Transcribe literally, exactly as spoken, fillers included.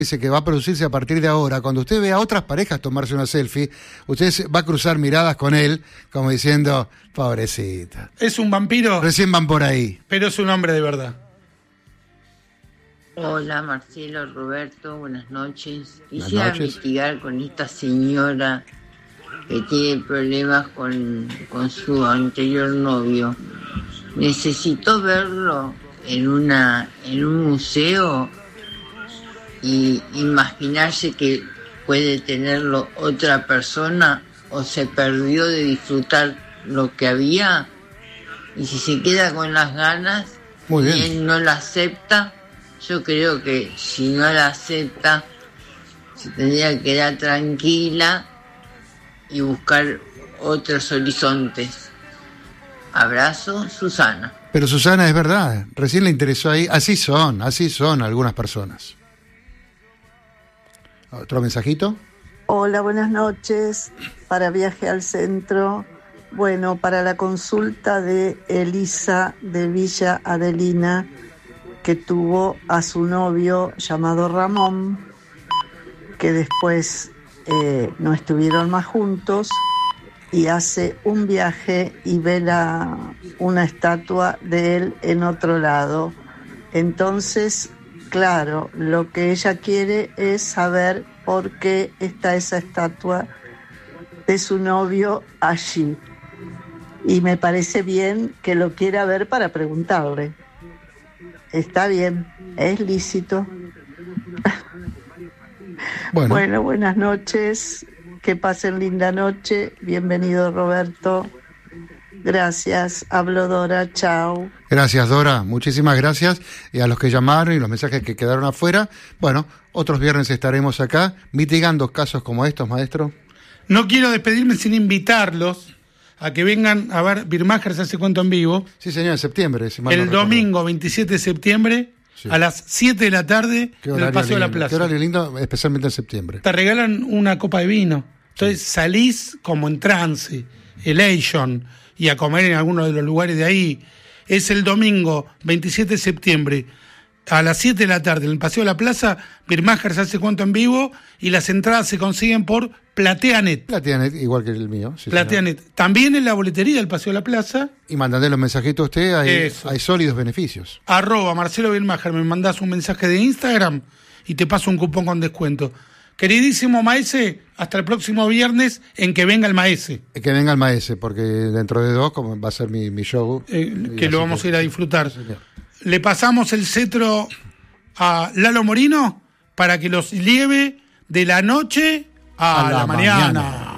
dice que va a producirse a partir de ahora. Cuando usted ve a otras parejas tomarse una selfie, usted va a cruzar miradas con él, como diciendo, pobrecita. ¿Es un vampiro? Recién van por ahí. Pero es un hombre de verdad. Hola Marcelo, Roberto, buenas noches. Buenas Quisiera noches. investigar con esta señora que tiene problemas con, con su anterior novio. Necesito verlo en una en un museo y imaginarse que puede tenerlo otra persona o se perdió de disfrutar lo que había, y si se queda con las ganas Muy bien. y él no la acepta, yo creo que si no la acepta se tendría que quedar tranquila y buscar otros horizontes. Abrazo, Susana. Pero Susana, es verdad, recién le interesó ahí. Así son, así son algunas personas. ¿Otro mensajito? Hola, buenas noches. Para Viaje al Centro. Bueno, para la consulta de Elisa de Villa Adelina, que tuvo a su novio llamado Ramón, que después eh, no estuvieron más juntos, y hace un viaje y ve la, una estatua de él en otro lado. Entonces, claro, lo que ella quiere es saber por qué está esa estatua de su novio allí. Y me parece bien que lo quiera ver para preguntarle. Está bien, es lícito. Bueno, Bueno, buenas noches. Que pasen linda noche. Bienvenido, Roberto. Gracias. Hablo Dora. Chao. gracias Dora, muchísimas gracias. Y a los que llamaron y los mensajes que quedaron afuera, bueno, otros viernes estaremos acá mitigando casos como estos, maestro. No quiero despedirme sin invitarlos a que vengan a ver Birmacher se hace cuento en vivo. Sí, señor, en septiembre. Si mal no El recuerdo. domingo veintisiete de septiembre, Sí. a las siete de la tarde, Qué en el horario Paseo de la lindo, Plaza. qué horario lindo, especialmente en septiembre. Te regalan una copa de vino. Entonces salís como en trance, elation, y a comer en alguno de los lugares de ahí. Es el domingo veintisiete de septiembre, a las siete de la tarde, en el Paseo de la Plaza. Birmacher se hace cuento en vivo, y las entradas se consiguen por PlateaNet. PlateaNet, igual que el mío. Sí, PlateaNet. señor. También en la boletería del Paseo de la Plaza, Y mandando los mensajitos a usted, hay, Eso. hay sólidos beneficios. arroba Marcelo Birmacher, me mandás un mensaje de Instagram y te paso un cupón con descuento. Queridísimo Maese, hasta el próximo viernes en que venga el Maese, Que venga el maese, porque dentro de dos como va a ser mi, mi show. eh, Y que así lo vamos a ir a disfrutar. señor. Le pasamos el cetro a Lalo Morino para que los lleve de la noche a, A la la mañana. mañana.